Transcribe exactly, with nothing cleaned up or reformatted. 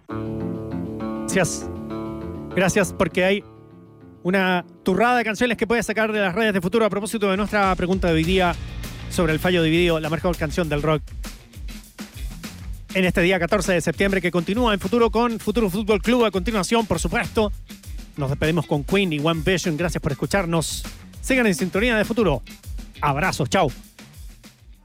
Gracias. Gracias porque hay una turrada de canciones que puedes sacar de las redes de Futuro a propósito de nuestra pregunta de hoy día sobre el fallo dividido, la mejor canción del rock en este día catorce de septiembre, que continúa en Futuro con Futuro Fútbol Club. A continuación, por supuesto, nos despedimos con Queen y One Vision. Gracias por escucharnos. Sigan en sintonía de Futuro. Abrazos, chao.